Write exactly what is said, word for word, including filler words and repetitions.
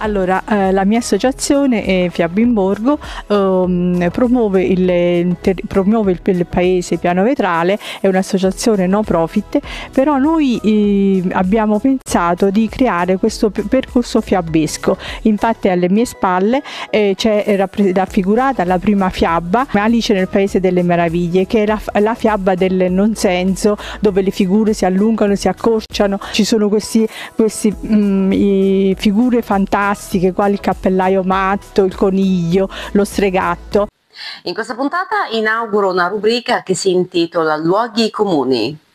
Allora, eh, la mia associazione è Fiabe in Borgo, ehm, promuove, il, promuove il, il paese Piano Vetrale, è un'associazione no profit, però noi eh, abbiamo pensato di creare questo percorso fiabesco. Infatti alle mie spalle eh, c'è raffigurata la prima fiaba, Alice nel Paese delle Meraviglie, che è la, la fiaba del non senso, dove le figure si allungano, si accorciano, ci sono questi, questi mh, figure fantastiche quali il cappellaio matto, il coniglio, lo stregatto. In questa puntata inauguro una rubrica che si intitola Luoghi comuni.